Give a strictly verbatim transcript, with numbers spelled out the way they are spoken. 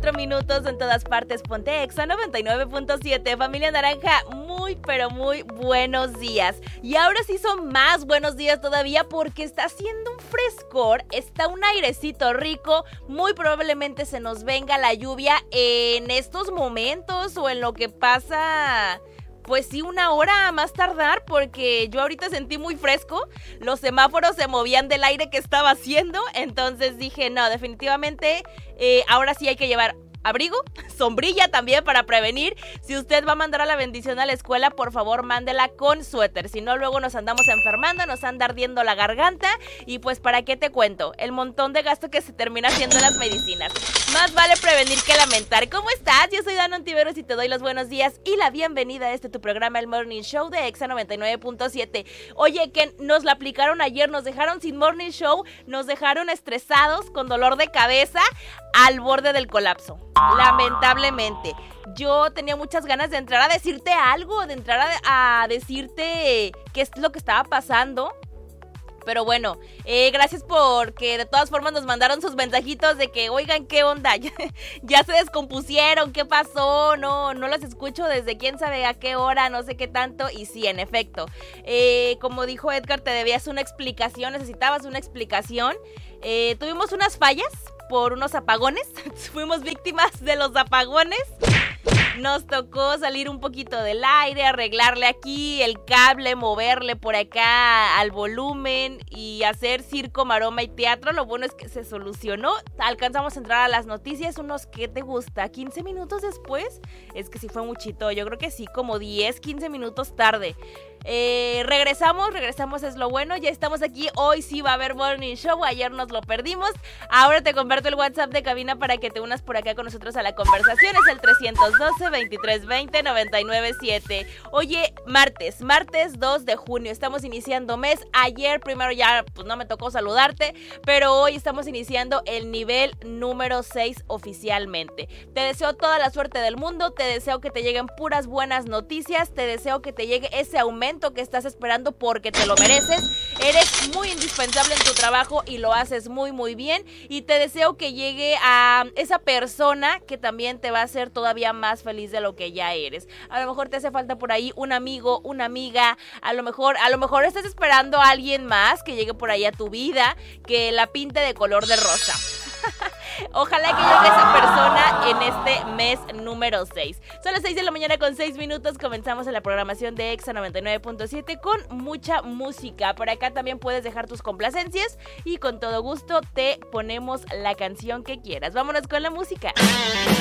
cuatro minutos en todas partes. Ponte Exa noventa y nueve punto siete. Familia Naranja, muy pero muy buenos días. Y ahora sí son más buenos días todavía porque está haciendo un frescor, está un airecito rico. Muy probablemente se nos venga la lluvia en estos momentos o en lo que pasa... Pues sí, una hora a más tardar, porque yo ahorita sentí muy fresco, los semáforos se movían del aire que estaba haciendo, entonces dije, no, definitivamente, eh, ahora sí hay que llevar abrigo, sombrilla también para prevenir. Si usted va a mandar a la bendición a la escuela, por favor, mándela con suéter, si no luego nos andamos enfermando, nos anda ardiendo la garganta, y pues ¿para qué te cuento? El montón de gasto que se termina haciendo en las medicinas. Más vale prevenir que lamentar. ¿Cómo estás? Yo soy Dana Ontiveros y te doy los buenos días y la bienvenida a este tu programa, el Morning Show de Exa noventa y nueve punto siete. Oye, que nos la aplicaron ayer, nos dejaron sin Morning Show, nos dejaron estresados, con dolor de cabeza, al borde del colapso. Lamentablemente. Yo tenía muchas ganas de entrar a decirte algo, de entrar a, a decirte qué es lo que estaba pasando. Pero bueno, eh, gracias porque de todas formas nos mandaron sus mensajitos de que, oigan, ¿qué onda? Ya, ya se descompusieron, ¿qué pasó? No, no las escucho desde quién sabe a qué hora, no sé qué tanto. Y sí, en efecto, eh, como dijo Edgar, te debías una explicación, necesitabas una explicación. Eh, tuvimos unas fallas por unos apagones, fuimos víctimas de los apagones. Nos tocó salir un poquito del aire, arreglarle aquí el cable, moverle por acá al volumen y hacer circo, maroma y teatro. Lo bueno es que se solucionó. Alcanzamos a entrar a las noticias unos, ¿qué te gusta? ¿quince minutos después? Es que sí fue muchito, yo creo que sí, como diez, quince minutos tarde. Eh, regresamos, regresamos es lo bueno, ya estamos aquí, hoy sí va a haber Morning Show, ayer nos lo perdimos, ahora te comparto el WhatsApp de cabina para que te unas por acá con nosotros a la conversación, es el trescientos doce, veintitrés veinte, noventa y nueve siete. Oye, martes, martes dos de junio, estamos iniciando mes, ayer primero ya pues no me tocó saludarte, pero hoy estamos iniciando el nivel número seis oficialmente. Te deseo toda la suerte del mundo, te deseo que te lleguen puras buenas noticias, te deseo que te llegue ese aumento que estás esperando porque te lo mereces. Eres muy indispensable en tu trabajo y lo haces muy muy bien, y te deseo que llegue a esa persona que también te va a hacer todavía más feliz de lo que ya eres. A lo mejor te hace falta por ahí un amigo, una amiga, a lo mejor a lo mejor estás esperando a alguien más que llegue por ahí a tu vida, que la pinte de color de rosa. Ojalá que llegue esa persona en este mes número seis. Son las seis de la mañana con seis minutos. Comenzamos en la programación de Exa noventa y nueve punto siete con mucha música. Por acá también puedes dejar tus complacencias y con todo gusto te ponemos la canción que quieras. Vámonos con la música.